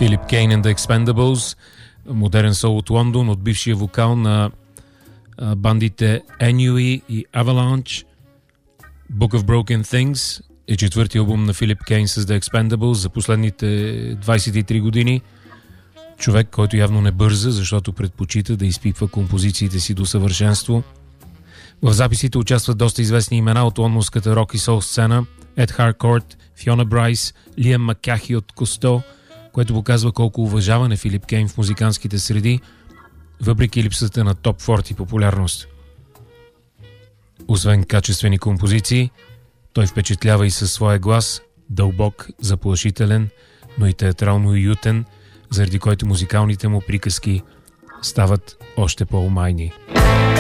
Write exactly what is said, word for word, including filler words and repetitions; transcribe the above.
Филип Кейн and the Expendables, модерен сол от Лондон, от бившия вокал на а, бандите Ennui и Avalanche. Book of Broken Things е четвърти албум на Филип Кейн с The Expendables за последните двайсет и три години. Човек, който явно не бърза, защото предпочита да изпипва композициите си до съвършенство. В записите участват доста известни имена от лондонската рок и сол сцена: Ед Харкорт, Фиона Брайс, Лиам Макахи от Косто, което показва колко уважаван е Филип Кейн в музикантските среди, въпреки липсата на топ сорти популярност. Освен качествени композиции, той впечатлява и със своя глас, дълбок, заплашителен, но и театрално уютен, заради който музикалните му приказки стават още по-умайни.